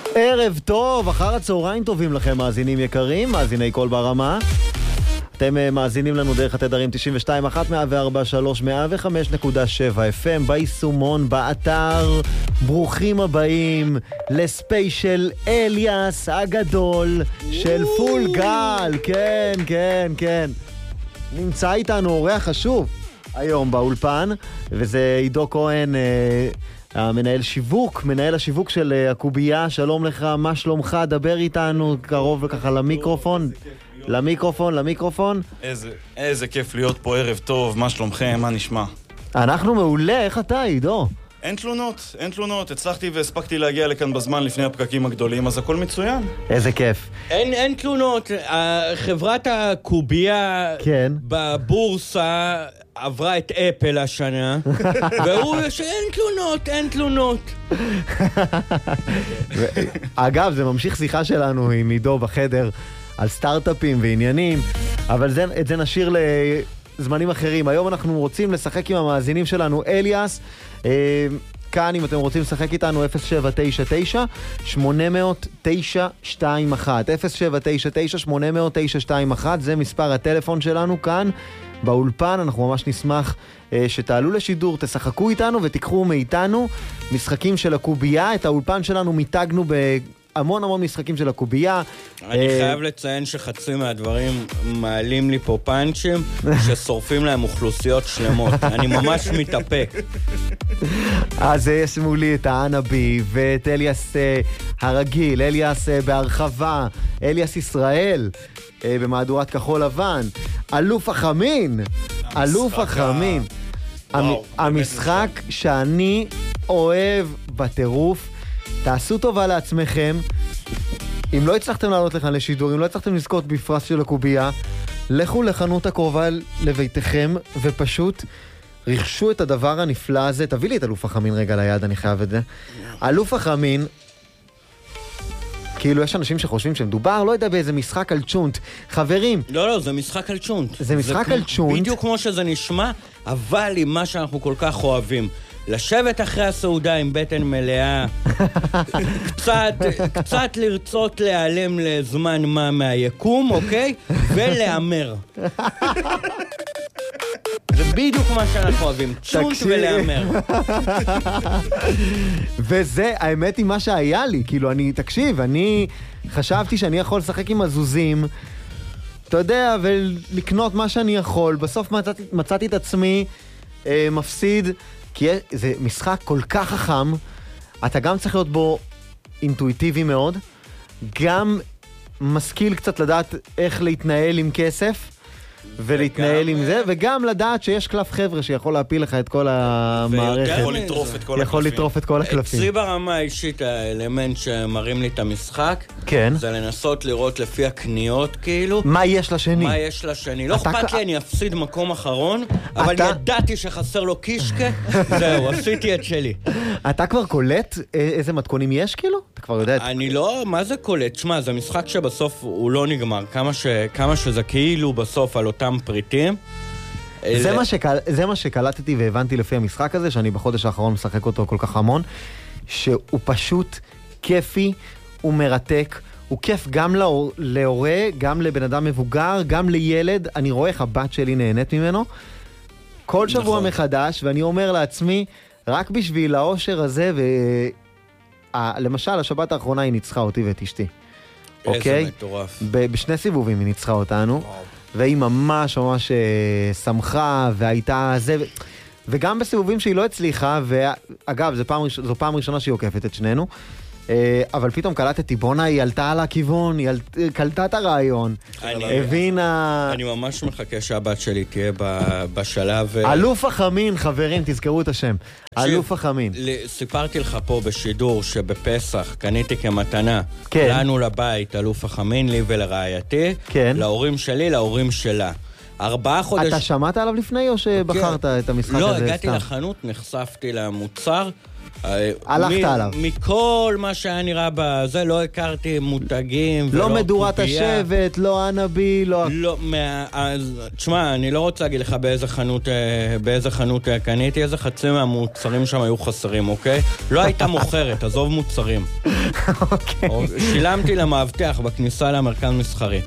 ערב טוב, אחר הצהריים טובים לכם מאזינים יקרים, מאזיני כל ברמה. אתם מאזינים לנו דרך התדרים 92.1, 104.3, 105.7 FM, ביישומון, באתר. ברוכים הבאים לספיישל אליאס הגדול של פול גל. כן, כן, כן. נמצא איתנו אורח חשוב היום באולפן, וזה עידו כהן, המנהל שיווק, מנהל השיווק של הקובייה. שלום לך, מה שלומך? דבר איתנו קרוב ככה למיקרופון. למיקרופון. איזה כיף להיות פה, ערב טוב, מה שלומכם, מה נשמע? אנחנו מעולה, איך אתה, עידו? אין תלונות, הצלחתי והספקתי להגיע לכאן בזמן לפני הפקקים הגדולים, אז הכל מצוין. איזה כיף. אין תלונות, חברת הקובייה בבורסה עברה את אפל השנה, והוא שאין תלונות. אגב, זה ממשיך שיחה שלנו עם עידו בחדר על סטארט-אפים ועניינים, אבל את זה נשאיר לזמנים אחרים. היום אנחנו רוצים לשחק עם המאזינים שלנו, אליאס. כאן, אם אתם רוצים לשחק איתנו, 0799-800-921. 0799-800-921, זה מספר הטלפון שלנו כאן באולפן. אנחנו ממש נשמח שתעלו לשידור, תשחקו איתנו ותיקחו מאיתנו משחקים של הקובייה. את האולפן שלנו מיתגנו המון משחקים של הקובייה. אני חייב לציין שחצי מהדברים מעלים לי פה פאנצ'ים ששורפים להם אוכלוסיות שלמות. אני ממש מתאפק. אז יש מולי את האנבי ואת אליאס הרגיל, אליאס בהרחבה, אליאס ישראל במהדורת כחול לבן, אלוף החמין. המשחק שאני אוהב בטירוף. תעשו טובה לעצמכם. אם לא הצלחתם לעלות לכאן לשידור, אם לא הצלחתם לזכות בפרס של הקובייה, לכו לחנות הקרובה לביתכם ופשוט רכשו את הדבר הנפלא הזה. תביא לי את אלוף החמין רגע ליד, אני חייב את זה. אלוף החמין, כאילו יש אנשים שחושבים שמדובר, לא יודע, באיזה משחק על צ'ונט. חברים. לא, זה משחק על צ'ונט. זה משחק על צ'ונט. בדיוק כמו שזה נשמע, אבל עם מה שאנחנו כל כך אוהבים. לשבת אחרי הסעודה עם בטן מלאה, קצת לרצות להיעלם לזמן מה מהיקום, אוקיי? ולאמר. זה בדיוק מה שאנחנו אוהבים, צ'ונט ולאמר. וזה, האמת היא מה שהיה לי, כאילו, אני חשבתי שאני יכול לשחק עם הזוזים, אתה יודע, ולקנות מה שאני יכול. בסוף מצאתי את עצמי מפסיד, כי זה משחק כל כך חכם, אתה גם צריך להיות בו אינטואיטיבי מאוד, גם משכיל קצת לדעת איך להתנהל עם כסף, ולהתנהל עם זה, וגם לדעת שיש קלף חבר'ה שיכול להפיל לך את כל המערכת. יכול לטרוף את כל הקלפים. אצלי ברמה האישית, האלמנט שמראים לי את המשחק, זה לנסות לראות לפי הקניות, כאילו. מה יש לשני? לא אכפת לי, אני אפסיד מקום אחרון, אבל ידעתי שחסר לו קישקה, זהו, עשיתי את שלי. אתה כבר קולט איזה מתכונים יש, כאילו? אתה כבר יודע? אני לא, מה זה קולט? שמה, זה משחק שבסוף הוא לא נגמר. כמה שזה כאילו בסוף על אותם פריטים. זה מה שקלטתי והבנתי לפי המשחק הזה, שאני בחודש האחרון משחק אותו כל כך המון, שהוא פשוט כיפי, הוא מרתק, הוא כיף גם להורה, גם לבן אדם מבוגר, גם לילד. אני רואה איך הבת שלי נהנית ממנו כל שבוע מחדש, ואני אומר לעצמי, רק בשביל האושר הזה, למשל, השבת האחרונה היא ניצחה אותי ואת אשתי. איזה מטורף. בשני סיבובים היא ניצחה אותנו. והיא ממש שמחה, והייתה זה, וגם בסיבובים שהיא לא הצליחה, ואגב, זו פעם ראשונה שהיא עוקפת את שנינו, אבל פתאום קלטתי, בונה, היא עלתה על הכיוון, היא קלטה את הרעיון, הבינה. אני ממש מחכה שהבת שלי תהיה בשלב. אלוף החמין, חברים, תזכרו את השם. אלוף החמין. סיפרתי לך פה בשידור שבפסח קניתי כמתנה לנו לבית אלוף החמין, לי ולרעייתי, להורים שלי, להורים שלה. 4 חודשים. אתה שמעת עליו לפני או שבחרת את המשחק הזה? לא, הגעתי לחנות, נחשפתי למוצר, הלכת עליו. מכל מה שהיה נראה בזה, לא הכרתי מותגים ולא לא מדורת השבט, לא אנבי, לא... תשמע, אני לא רוצה להגיד לך באיזה חנות קניתי, איזה חצי מהמוצרים שם היו חסרים, אוקיי? לא הייתה מוכרת, עזוב מוצרים. שילמתי למאבטח בכניסה למרכז מסחרי.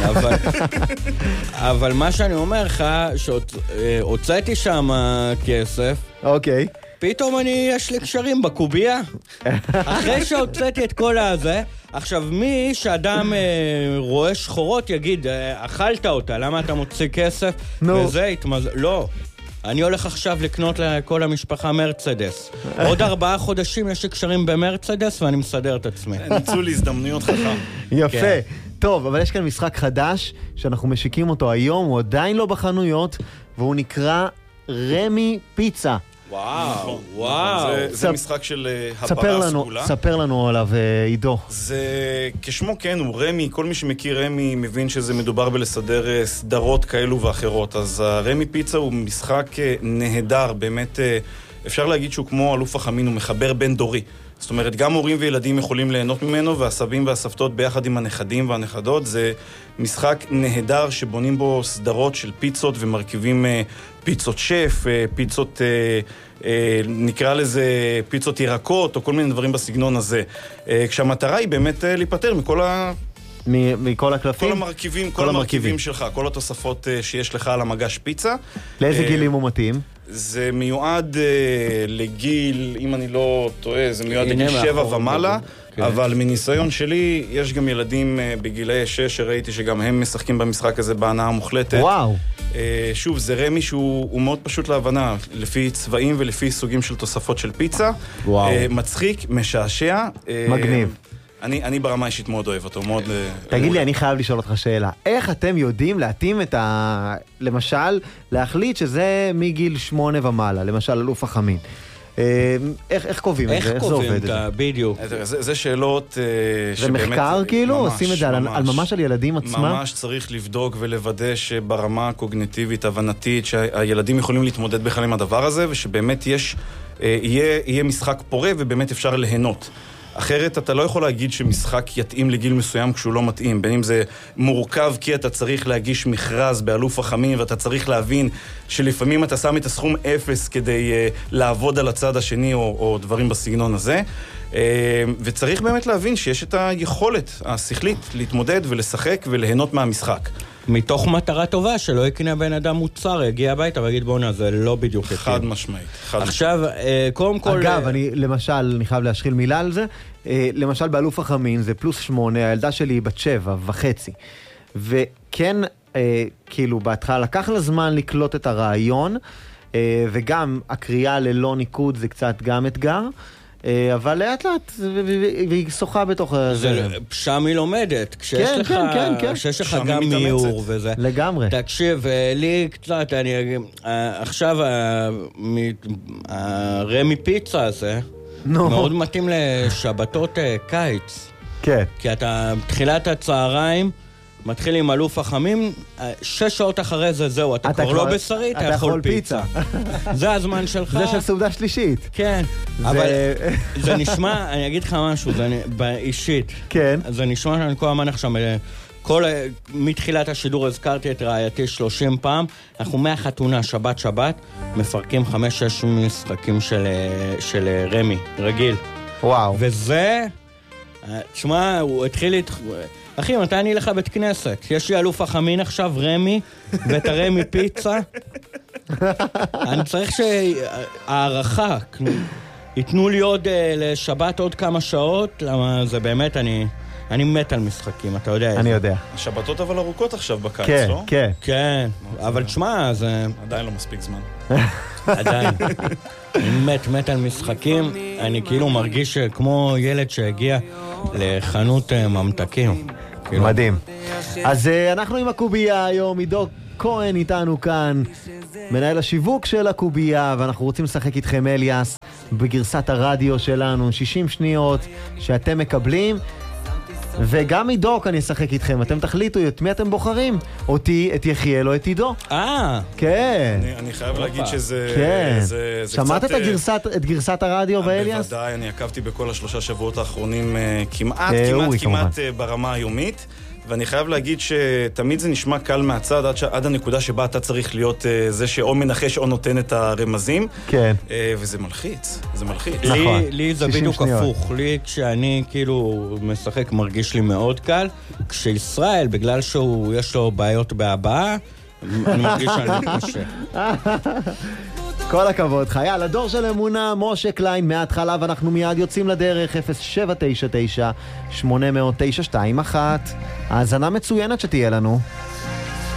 אבל מה שאני אומר לך, שהוצאתי שם כסף, אוקיי. פתאום יש לי קשרים בקוביה. אחרי שהוצאתי את כל הזה, עכשיו מי שאדם רואה שחורות יגיד, אכלת אותה, למה אתה מוציא כסף? וזה לא. אני הולך עכשיו לקנות לכל המשפחה מרצדס. עוד 4 חודשים יש לי קשרים במרצדס ואני מסדר את עצמי. ניצול הזדמנויות חכם. יפה. טוב, אבל יש כאן משחק חדש שאנחנו משיקים אותו היום, הוא עדיין לא בחנויות, והוא נקרא רמי פיצה. וואו. זה משחק של הפרה סגולה. ספר לנו עליו, עידו. זה כשמו כן, הוא רמי, כל מי שמכיר רמי מבין שזה מדובר בלסדר סדרות כאלו ואחרות. אז רמי פיצה הוא משחק נהדר, באמת אפשר להגיד שהוא כמו אלוף החמין, הוא מחבר בין דורי. זאת אומרת, גם הורים וילדים יכולים ליהנות ממנו, והסבים והסבתות ביחד עם הנכדים והנכדות. זה משחק נהדר שבונים בו סדרות של פיצות ומרכיבים פיצות שף, פיצות, נקרא לזה פיצות ירקות, או כל מיני דברים בסגנון הזה. כשהמטרה היא באמת להיפטר מכל הקלפים? כל המרכיבים שלך, כל התוספות שיש לך על המגש פיצה. לאיזה גילים הוא מתאים? זה מיועד לגיל, אם אני לא טועה, זה מיועד לגיל 7 ומעלה, אבל מניסיון שלי, יש גם ילדים בגילי 6 שראיתי שגם הם משחקים במשחק הזה בהנאה מוחלטת. וואו. שוב, זה רמי שהוא מאוד פשוט להבנה, לפי צבעים ולפי סוגים של תוספות של פיצה. וואו. מצחיק, משעשע. מגניב. אני ברמה אישית מאוד אוהב אותו, מאוד... תגיד לי, אני חייב לשאול אותך שאלה. איך אתם יודעים להתאים למשל, להחליט שזה מגיל 8 ומעלה, למשל אלוף החמין? איך קובעים את זה? איך זה עובד? בדיוק. זה שאלות זה מחקר כאילו? עושים את זה ממש על ילדים עצמם? ממש צריך לבדוק ולוודא שברמה הקוגניטיבית, הבנתית, שהילדים יכולים להתמודד בכלל עם הדבר הזה, ושבאמת יהיה משחק פורה ובאמת אפשר ליהנות. אחרת אתה לא יכול להגיד שמשחק יתאים לגיל מסוים כשהוא לא מתאים, בין אם זה מורכב כי אתה צריך להגיש מכרז באלוף החמין, ואתה צריך להבין שלפעמים אתה שם את הסכום 0 כדי לעבוד על הצד השני או דברים בסגנון הזה, וצריך באמת להבין שיש את היכולת השכלית להתמודד ולשחק וליהנות מהמשחק. מתוך מטרה טובה, שלא יקנה בן אדם מוצר, יגיע הביתה ויגיד בואנה, זה לא בדיוק יתאים. חד משמעית. עכשיו, קודם כל... אגב, אני חייב להשחיל מילה על זה. למשל, באלוף החמין זה +8, הילדה שלי היא בת 7.5. וכן, כאילו, בהתחלה לקח לה זמן לקלוט את הרעיון, וגם הקריאה ללא ניקוד זה קצת גם אתגר. אבל לאט לאט, והיא שוחה בתוך זה. שם היא לומדת, כשיש לך גם מיור וזה. לגמרי. תקשיב, לי קצת, אני אגיד, עכשיו הרמי פיצה הזה, מאוד מתאים לשבתות קיץ. כן. כי אתה, תחילת הצהריים, מתחיל עם אלוף החמים, 6 שעות אחרי זה, זהו, אתה כבר לא בשרי, אתה יכול פיצה. זה הזמן שלך. זה של סעודה שלישית. כן, אבל זה נשמע, אני אגיד לך משהו, זה באישית. כן. זה נשמע שאני כל הזמן עכשיו, מתחילת השידור הזכרתי את רעייתי 30 פעם, אנחנו מהחתונה, שבת, מפרקים 5-6 משחקים של רמי, רגיל. וואו. וזה, תשמע, הוא התחיל אחי, מתי אני לך בית כנסת? יש לי אלוף החמין עכשיו, רמי, ואת הרמי פיצה. אני צריך שהערכה, ייתנו לי עוד לשבת עוד כמה שעות, למה זה באמת, אני מת על משחקים, אתה יודע. אני יודע. השבתות אבל ארוכות עכשיו בקיץ, כן, לא? כן. כן, אבל תשמע, זה... עדיין לא מספיק זמן. עדיין. אני מת על משחקים, אני כאילו מרגיש כמו ילד שהגיע לחנות ממתקים. מדהים. אז אנחנו עם הקובייה היום, עידו כהן איתנו כאן, מנהל השיווק של הקובייה, ואנחנו רוצים לשחק איתכם אליאס בגרסת הרדיו שלנו, 60 שניות שאתם מקבלים. וגם עידו אני אשחק איתכם, אתם תחליטו את מי אתם בוחרים, אותי, את יחיאל או את עידו. כן. אני חייב להגיד שזה... כן. זה שמעת קצת, את גרסת הרדיו באליאס? בוודאי, אני עקבתי בכל 3 שבועות האחרונים כמעט ברמה היומית. ואני חייב להגיד שתמיד זה נשמע קל מהצד עד הנקודה שבה אתה צריך להיות זה שאו מנחש או נותן את הרמזים. כן. וזה מלחיץ, זה מלחיץ. נכון. לי זה בדיוק הפוך. לי כשאני כאילו משחק מרגיש לי מאוד קל. כשישראל, בגלל שיש לו בעיות בהבאה, אני מרגיש שאני מתקשה. כל הכבוד, חייל, הדור של אמונה, משה קליין, מההתחלה, ואנחנו מיד יוצאים לדרך, 0799-800-921. האזנה מצוינת שתהיה לנו.